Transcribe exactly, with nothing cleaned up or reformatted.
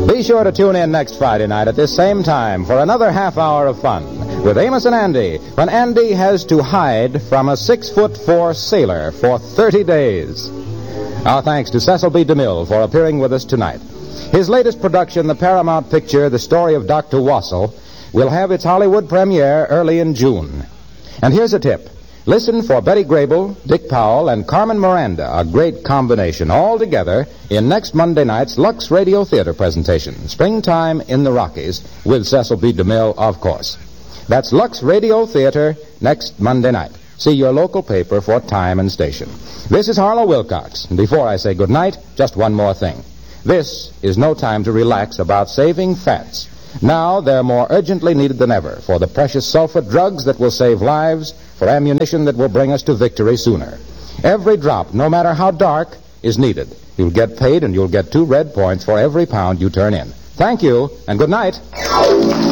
Be sure to tune in next Friday night at this same time for another half hour of fun with Amos and Andy, when Andy has to hide from a six-foot-four sailor for thirty days. Our thanks to Cecil B. DeMille for appearing with us tonight. His latest production, the Paramount picture, The Story of Doctor Wassel, will have its Hollywood premiere early in June. And here's a tip. Listen for Betty Grable, Dick Powell, and Carmen Miranda, a great combination, all together in next Monday night's Lux Radio Theater presentation, Springtime in the Rockies, with Cecil B. DeMille, of course. That's Lux Radio Theater next Monday night. See your local paper for time and station. This is Harlow Wilcox, and before I say goodnight, just one more thing. This is no time to relax about saving fats. Now they're more urgently needed than ever for the precious sulfur drugs that will save lives, for ammunition that will bring us to victory sooner. Every drop, no matter how dark, is needed. You'll get paid and you'll get two red points for every pound you turn in. Thank you, and good night.